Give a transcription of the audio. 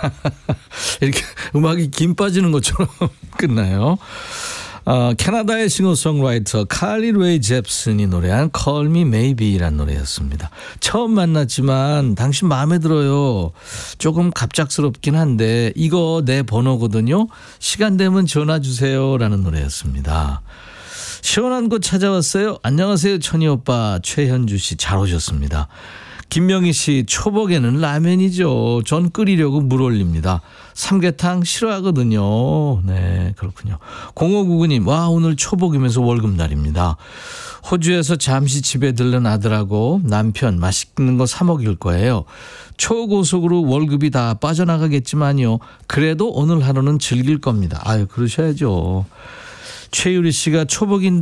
이렇게 음악이 김 빠지는 것처럼 끝나요. 캐나다의 싱어송라이터 칼리 레이 잽슨이 노래한 Call Me Maybe라는 노래였습니다. 처음 만났지만 당신 마음에 들어요. 조금 갑작스럽긴 한데 이거 내 번호거든요. 시간 되면 전화 주세요 라는 노래였습니다. 시원한 곳 찾아왔어요. 안녕하세요 천희 오빠. 최현주 씨 잘 오셨습니다. 김명희 씨 초복에는 라면이죠. 전 끓이려고 물 올립니다. 삼계탕 싫어하거든요. 네, 그렇군요. 0599님 와 오늘 초복이면서 월급날입니다. 호주에서 잠시 집에 들른 아들하고 남편 맛있는 거 사 먹일 거예요. 초고속으로 월급이 다 빠져나가겠지만요. 그래도 오늘 하루는 즐길 겁니다. 아유 그러셔야죠. 최유리 씨가 초복인데